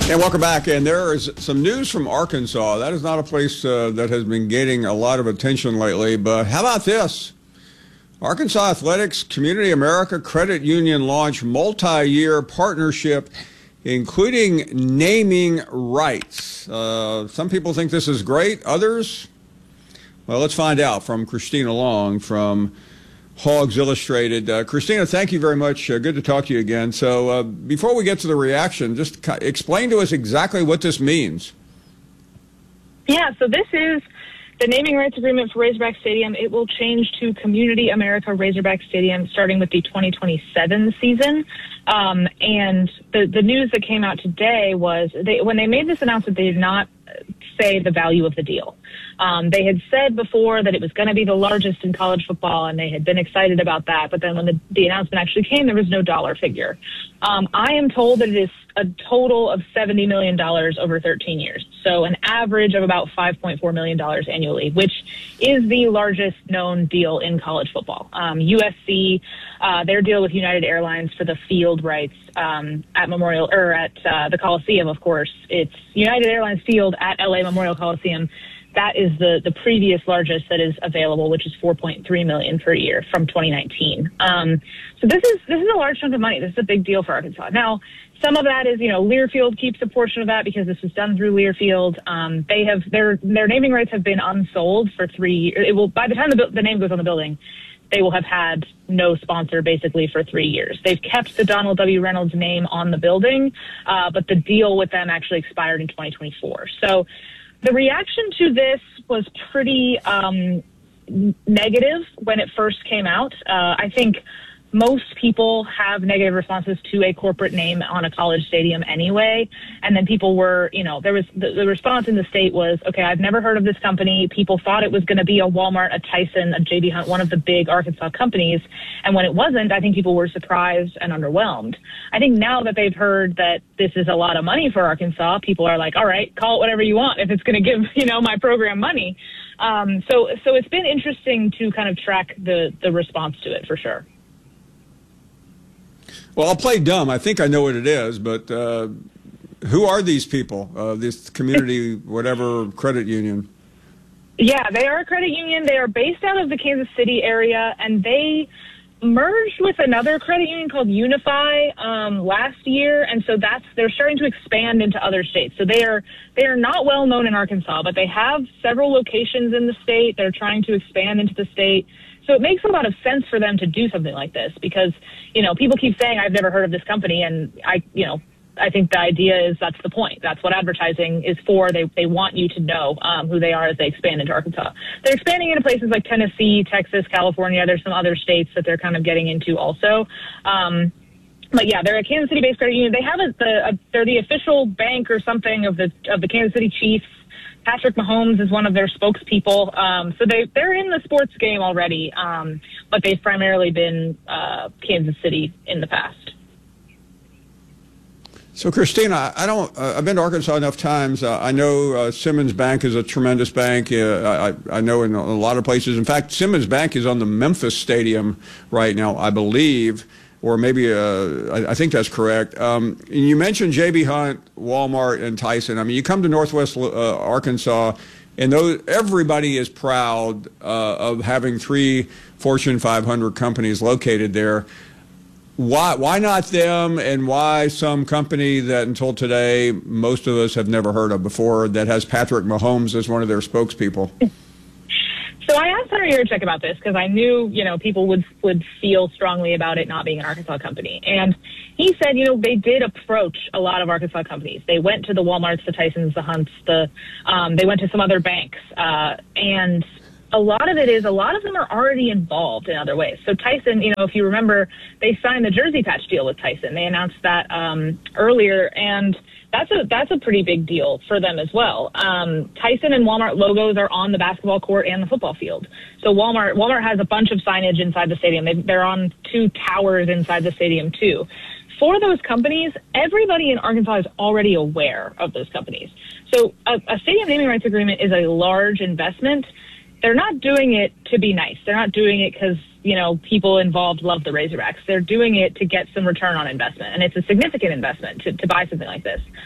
And welcome back. And there is some news from Arkansas. That is not a place that has been gaining a lot of attention lately. But how about this? Arkansas Athletics Community America Credit Union launched multi-year partnership, including naming rights. Some people think this is great. Others, well, let's find out from Christina Long from Hogs Illustrated. Christina, thank you very much. Good to talk to you again. So before we get to the reaction, just explain to us exactly what this means. Yeah, so this is the naming rights agreement for Razorback Stadium. It will change to Community America Razorback Stadium starting with the 2027 season. And the news that came out today was when they made this announcement, they did not say the value of the deal. They had said before that it was going to be the largest in college football, and they had been excited about that. But then when the announcement actually came, there was no dollar figure. I am told that it is a total of $70 million over 13 years. So an average of about $5.4 million annually, which is the largest known deal in college football. USC, their deal with United Airlines for the field rights at Memorial, or at the Coliseum, of course. It's United Airlines Field at LA Memorial Coliseum. That is the previous largest that is available, which is $4.3 million per year from 2019. So this is a large chunk of money. This is a big deal for Arkansas. Now, some of that is, Learfield keeps a portion of that because this was done through Learfield. They have their naming rights have been unsold for 3 years. It will, by the time the name goes on the building, they will have had no sponsor basically for 3 years. They've kept the Donald W. Reynolds name on the building, but the deal with them actually expired in 2024. So the reaction to this was pretty negative when it first came out. I think most people have negative responses to a corporate name on a college stadium anyway. And then people were, there was the response in the state was, okay, I've never heard of this company. People thought it was going to be a Walmart, a Tyson, a J.B. Hunt, one of the big Arkansas companies. And when it wasn't, I think people were surprised and underwhelmed. I think now that they've heard that this is a lot of money for Arkansas, people are like, all right, call it whatever you want if it's going to give, my program money. So it's been interesting to kind of track the response to it for sure. Well, I'll play dumb. I think I know what it is, but who are these people, this community, whatever credit union? Yeah, they are a credit union. They are based out of the Kansas City area, and they merged with another credit union called Unify last year, and so they're starting to expand into other states. So they are not well known in Arkansas, but they have several locations in the state. They're trying to expand into the state. So it makes a lot of sense for them to do something like this because, people keep saying, I've never heard of this company. And I think the idea is that's the point. That's what advertising is for. They want you to know who they are as they expand into Arkansas. They're expanding into places like Tennessee, Texas, California. There's some other states that they're kind of getting into also. But yeah, they're a Kansas City-based credit union. They have they're the official bank or something of the Kansas City Chiefs. Patrick Mahomes is one of their spokespeople. So they're in the sports game already, but they've primarily been Kansas City in the past. So, Christina, I've been to Arkansas enough times. I know Simmons Bank is a tremendous bank. I know in a lot of places. In fact, Simmons Bank is on the Memphis Stadium right now, I believe. Or maybe, I think that's correct. You mentioned J.B. Hunt, Walmart, and Tyson. I mean, you come to Northwest Arkansas, and everybody is proud of having 3 Fortune 500 companies located there. Why not them, and why some company that until today most of us have never heard of before that has Patrick Mahomes as one of their spokespeople? So I asked Senator Yurchak about this because I knew, people would feel strongly about it not being an Arkansas company. And he said, they did approach a lot of Arkansas companies. They went to the Walmarts, the Tysons, the Hunts, they went to some other banks. And a lot of them are already involved in other ways. So Tyson, if you remember, they signed the jersey patch deal with Tyson. They announced that earlier, and that's a pretty big deal for them as well. Tyson and Walmart logos are on the basketball court and the football field. So Walmart has a bunch of signage inside the stadium. They're on 2 towers inside the stadium too. For those companies, everybody in Arkansas is already aware of those companies. So a stadium naming rights agreement is a large investment. They're not doing it to be nice. They're not doing it because, people involved love the Razorbacks. They're doing it to get some return on investment. And it's a significant investment to buy something like this.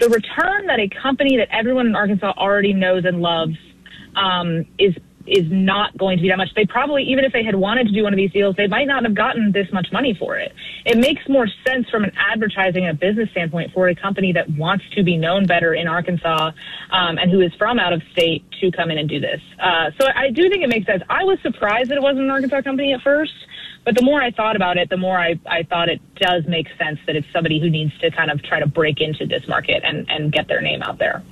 the return that a company that everyone in Arkansas already knows and loves is not going to be that much. They probably, even if they had wanted to do one of these deals, they might not have gotten this much money for it. It makes more sense from an advertising and a business standpoint for a company that wants to be known better in Arkansas and who is from out of state to come in and do this. So I do think it makes sense. I was surprised that it wasn't an Arkansas company at first, but the more I thought about it, the more I thought it does make sense that it's somebody who needs to kind of try to break into this market and get their name out there.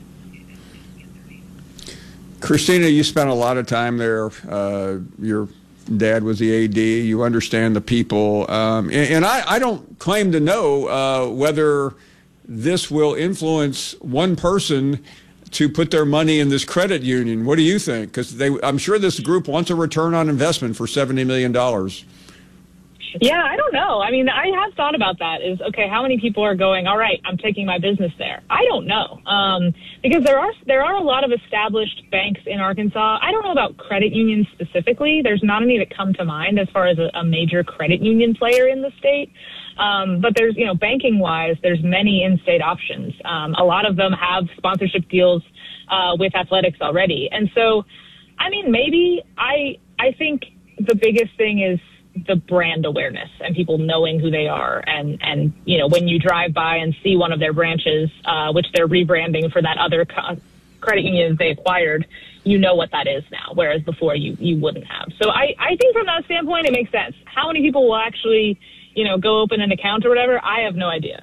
Christina, you spent a lot of time there. Your dad was the AD. You understand the people. And I don't claim to know whether this will influence one person to put their money in this credit union. What do you think? Because I'm sure this group wants a return on investment for $70 million. Yeah, I don't know. I mean, I have thought about that. Okay, how many people are going, all right, I'm taking my business there? I don't know. Because there are a lot of established banks in Arkansas. I don't know about credit unions specifically. There's not any that come to mind as far as a major credit union player in the state. But there's, banking wise, there's many in-state options. A lot of them have sponsorship deals with athletics already. And so, I mean, maybe I think the biggest thing is the brand awareness and people knowing who they are. And when you drive by and see one of their branches, which they're rebranding for that other credit union they acquired, you know what that is now, whereas before you wouldn't have. So I think from that standpoint, it makes sense. How many people will actually, go open an account or whatever? I have no idea.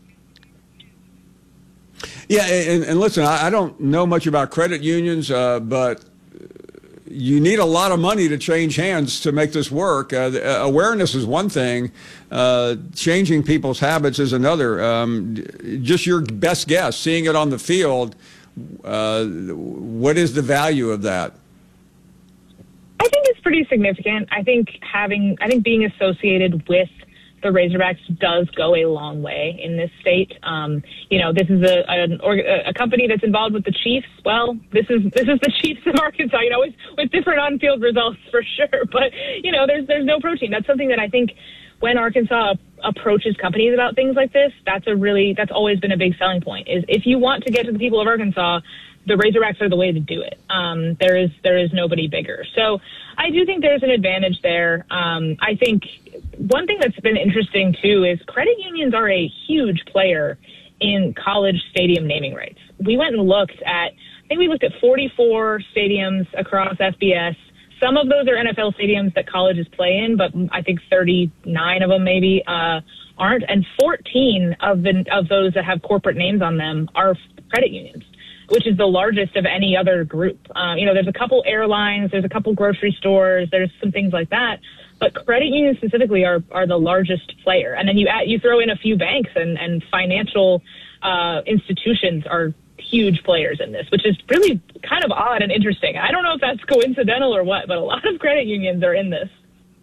Yeah, and listen, I don't know much about credit unions, but you need a lot of money to change hands to make this work. Awareness is one thing. Changing people's habits is another. Just your best guess, seeing it on the field, what is the value of that? I think it's pretty significant. I think being associated with the Razorbacks does go a long way in this state. This is a company that's involved with the Chiefs. Well, this is the Chiefs of Arkansas, with different on-field results for sure. But, there's no protein. That's something that I think when Arkansas approaches companies about things like this, that's always been a big selling point, is if you want to get to the people of Arkansas, the Razorbacks are the way to do it. There is nobody bigger. So I do think there's an advantage there. I think one thing that's been interesting too is credit unions are a huge player in college stadium naming rights. We went and looked at 44 stadiums across FBS. Some of those are NFL stadiums that colleges play in, but I think 39 of them maybe aren't, and 14 of those that have corporate names on them are credit unions, which is the largest of any other group. There's a couple airlines, there's a couple grocery stores, there's some things like that, but credit unions specifically are the largest player. And then you throw in a few banks and financial institutions are huge players in this, which is really kind of odd and interesting. I don't know if that's coincidental or what, but a lot of credit unions are in this.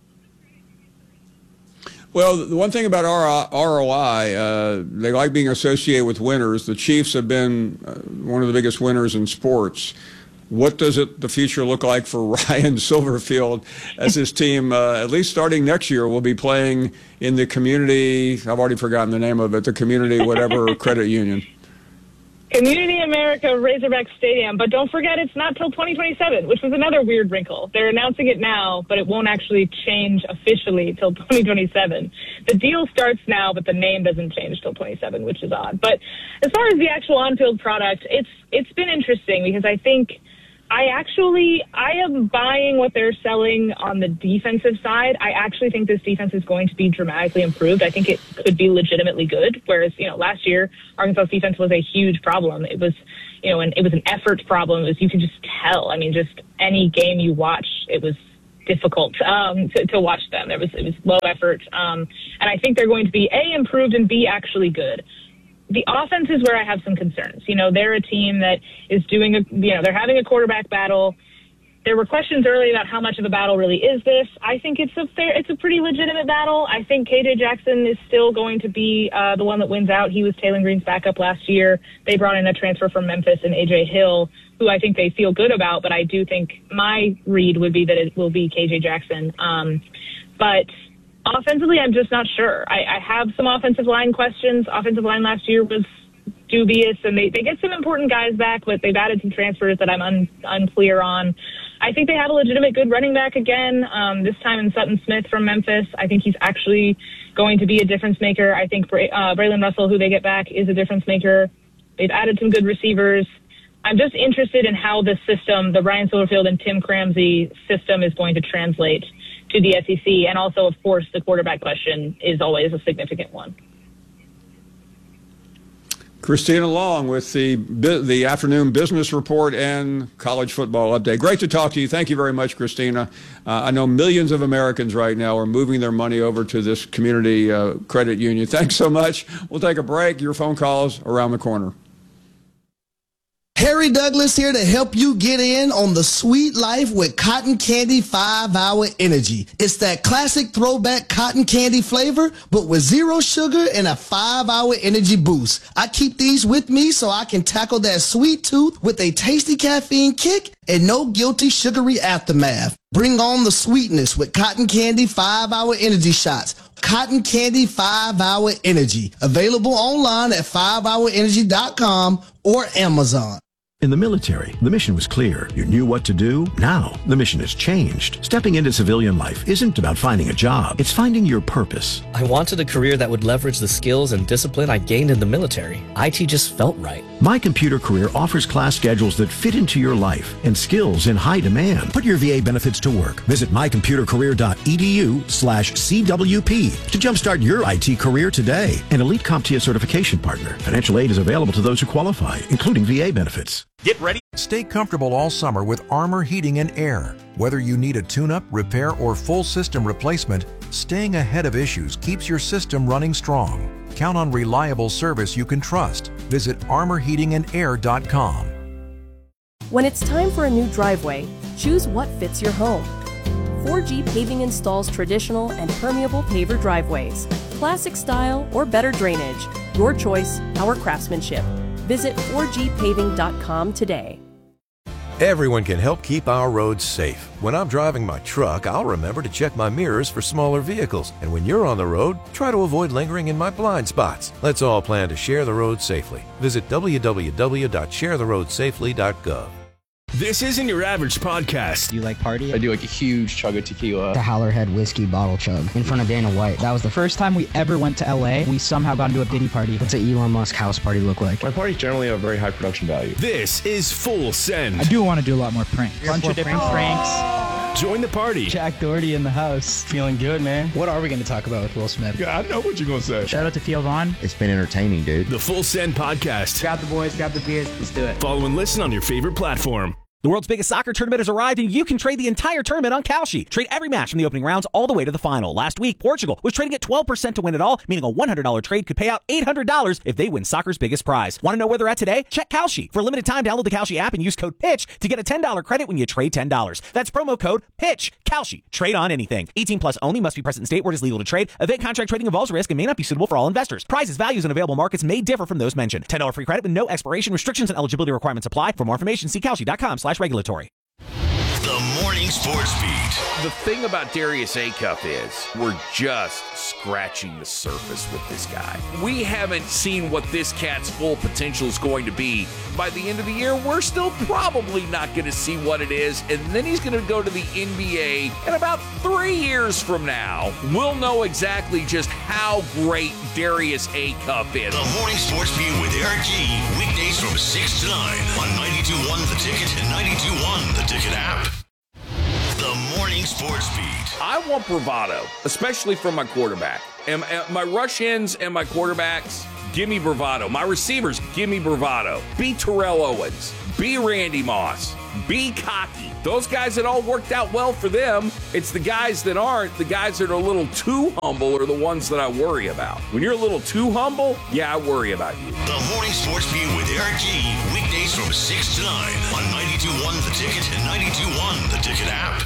Well, the one thing about ROI, they like being associated with winners. The Chiefs have been one of the biggest winners in sports. What does the future look like for Ryan Silverfield as his team, at least starting next year, will be playing in the community, I've already forgotten the name of it, the community whatever credit union? Community America Razorback Stadium, but don't forget it's not till 2027, which was another weird wrinkle. They're announcing it now, but it won't actually change officially till 2027. The deal starts now, but the name doesn't change till 27, which is odd. But as far as the actual on-field product, it's been interesting because I think I am buying what they're selling on the defensive side. I actually think this defense is going to be dramatically improved. I think it could be legitimately good. Whereas, last year, Arkansas' defense was a huge problem. It was, and it was an effort problem. You could just tell. I mean, just any game you watch, it was difficult to watch them. It was low effort. And I think they're going to be A, improved, and B, actually good. The offense is where I have some concerns. They're a team that is they're having a quarterback battle. There were questions earlier about how much of a battle really is this. I think it's a pretty legitimate battle. I think KJ Jackson is still going to be the one that wins out. He was Taylor Green's backup last year. They brought in a transfer from Memphis and AJ Hill, who I think they feel good about, but I do think my read would be that it will be KJ Jackson. But offensively, I'm just not sure. I have some offensive line questions. Offensive line last year was, dubious, and they get some important guys back, but they've added some transfers that I'm unclear on. I think they have a legitimate good running back again, this time in Sutton Smith from Memphis. I think he's actually going to be a difference maker. I think Braylon Russell, who they get back, is a difference maker. They've added some good receivers. I'm just interested in how the system, the Ryan Silverfield and Tim Cramsey system, is going to translate to the SEC. And also, of course, the quarterback question is always a significant one. Christina Long with the afternoon business report and college football update. Great to talk to you. Thank you very much, Christina. I know millions of Americans right now are moving their money over to this community credit union. Thanks so much. We'll take a break. Your phone calls around the corner. Harry Douglas here to help you get in on the sweet life with Cotton Candy 5-Hour Energy. It's that classic throwback cotton candy flavor, but with 0 sugar and a 5-hour energy boost. I keep these with me so I can tackle that sweet tooth with a tasty caffeine kick and no guilty sugary aftermath. Bring on the sweetness with Cotton Candy 5-Hour Energy Shots. Cotton Candy 5-Hour Energy. Available online at 5hourenergy.com or Amazon. In the military, the mission was clear. You knew what to do. Now, the mission has changed. Stepping into civilian life isn't about finding a job. It's finding your purpose. I wanted a career that would leverage the skills and discipline I gained in the military. IT just felt right. My Computer Career offers class schedules that fit into your life and skills in high demand. Put your VA benefits to work. Visit mycomputercareer.edu/CWP to jumpstart your IT career today. An elite CompTIA certification partner. Financial aid is available to those who qualify, including VA benefits. Get ready. Stay comfortable all summer with Armor Heating and Air. Whether you need a tune-up, repair, or full system replacement, staying ahead of issues keeps your system running strong. Count on reliable service you can trust. Visit armorheatingandair.com. When it's time for a new driveway, choose what fits your home. 4G Paving installs traditional and permeable paver driveways, classic style or better drainage. Your choice, our craftsmanship. Visit 4gpaving.com today. Everyone can help keep our roads safe. When I'm driving my truck, I'll remember to check my mirrors for smaller vehicles. And when you're on the road, try to avoid lingering in my blind spots. Let's all plan to share the road safely. Visit www.sharetheroadsafely.gov. This isn't your average podcast. Do you like party? I do like a huge chug of tequila. The Howlerhead whiskey bottle chug in front of Dana White. That was the first time we ever went to LA. We somehow got into a Diddy party. What's an Elon Musk house party look like? My parties generally have very high production value. This is Full Send. I do want to do a lot more pranks. Bunch of different pranks. Join the party. Jack Doherty in the house. Feeling good, man. What are we going to talk about with Will Smith? Yeah, I know what you're going to say. Shout out to Theo Vaughn. It's been entertaining, dude. The Full Send podcast. Grab the boys, grab the beers. Let's do it. Follow and listen on your favorite platform. The world's biggest soccer tournament has arrived, and you can trade the entire tournament on Kalshi. Trade every match from the opening rounds all the way to the final. Last week, Portugal was trading at 12% to win it all, meaning a $100 trade could pay out $800 if they win soccer's biggest prize. Want to know where they're at today? Check Kalshi. For a limited time, download the Kalshi app and use code PITCH to get a $10 credit when you trade $10. That's promo code PITCH. Kalshi. Trade on anything. 18 plus only. Must be present in state where it is legal to trade. Event contract trading involves risk and may not be suitable for all investors. Prizes, values, and available markets may differ from those mentioned. $10 free credit with no expiration. Restrictions and eligibility requirements apply. For more information, see kalshi.com/regulatory. The Morning Sports Beat. The thing about Darius Acuff is we're just scratching the surface with this guy. We haven't seen what this cat's full potential is going to be. By the end of the year, we're still probably not going to see what it is, and then he's going to go to the NBA, and about 3 years from now, we'll know exactly just how great Darius Acuff is. The Morning Sports Beat with Eric G. Weekdays from 6 to 9 on 92.1 The Ticket and 92.1 The Ticket app. The Morning Sports Beat. I want bravado, especially from my quarterback. And my rush ends and my quarterbacks, give me bravado. My receivers, give me bravado. Be Terrell Owens. Be Randy Moss. Be cocky. Those guys that all worked out well for them, it's the guys that aren't, the guys that are a little too humble are the ones that I worry about. When you're a little too humble, yeah, I worry about you. The Morning Sports Beat with Eric G. Weekdays from 6 to 9 on 92.1 The Ticket and 92.1 The Ticket app.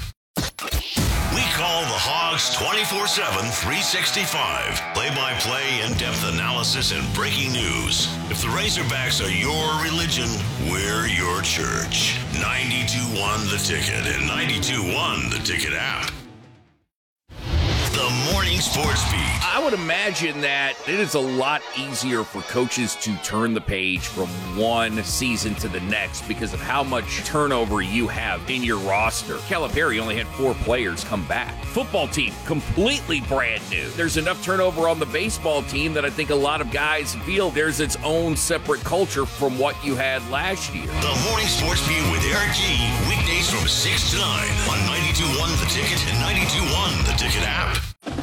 We call the Hogs 24/7, 365. Play-by-play, in-depth analysis, and breaking news. If the Razorbacks are your religion, we're your church. 92.1 The Ticket and 92.1 The Ticket app. The Morning Sports Beat. I would imagine that it is a lot easier for coaches to turn the page from one season to the next because of how much turnover you have in your roster. Calipari only had 4 players come back. Football team, completely brand new. There's enough turnover on the baseball team that I think a lot of guys feel there's its own separate culture from what you had last year. The Morning Sports Beat with Eric G. Weekdays from 6 to 9 on 92.1 The Ticket and 92.1 The Ticket app.